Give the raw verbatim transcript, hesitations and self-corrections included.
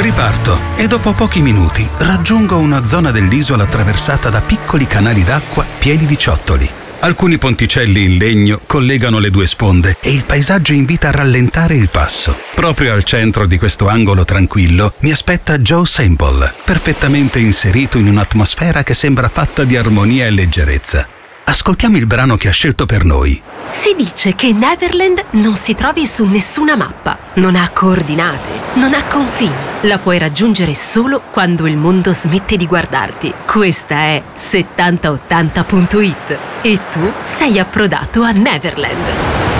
Riparto e dopo pochi minuti raggiungo una zona dell'isola attraversata da piccoli canali d'acqua pieni di ciottoli. Alcuni ponticelli in legno collegano le due sponde e il paesaggio invita a rallentare il passo. Proprio al centro di questo angolo tranquillo mi aspetta Joe Sample, perfettamente inserito in un'atmosfera che sembra fatta di armonia e leggerezza. Ascoltiamo il brano che ha scelto per noi. Si dice che Neverland non si trovi su nessuna mappa, non ha coordinate, non ha confini. La puoi raggiungere solo quando il mondo smette di guardarti. Questa è settanta ottanta punto it e tu sei approdato a Neverland.